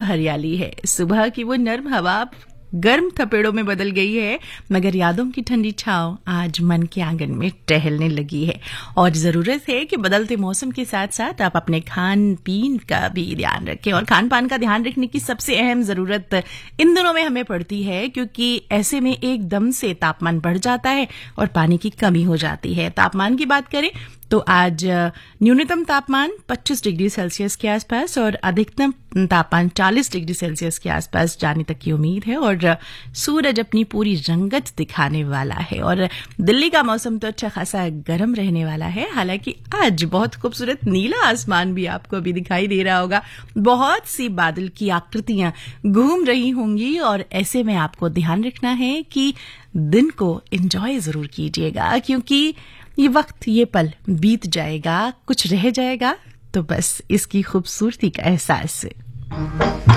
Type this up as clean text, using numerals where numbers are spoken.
हरियाली है, सुबह की वो नर्म हवा गर्म थपेड़ों में बदल गई है, मगर यादों की ठंडी छांव आज मन के आंगन में टहलने लगी है। और जरूरत है कि बदलते मौसम के साथ साथ आप अपने खान पीन का भी ध्यान रखें। और खान पान का ध्यान रखने की सबसे अहम जरूरत इन दिनों में हमें पड़ती है, क्योंकि ऐसे में एकदम से तापमान बढ़ जाता है और पानी की कमी हो जाती है। तापमान की बात करें तो आज न्यूनतम तापमान 25 डिग्री सेल्सियस के आसपास और अधिकतम तापमान 40 डिग्री सेल्सियस के आसपास जाने तक की उम्मीद है। और सूरज अपनी पूरी रंगत दिखाने वाला है और दिल्ली का मौसम तो अच्छा खासा गर्म रहने वाला है। हालांकि आज बहुत खूबसूरत नीला आसमान भी आपको अभी दिखाई दे रहा होगा। बहुत सी बादल की आकृतियां घूम रही होंगी और ऐसे में आपको ध्यान रखना है कि दिन को एंजॉय जरूर कीजिएगा, क्योंकि ये वक्त, ये पल बीत जाएगा, कुछ रह जाएगा तो बस इसकी खूबसूरती का एहसास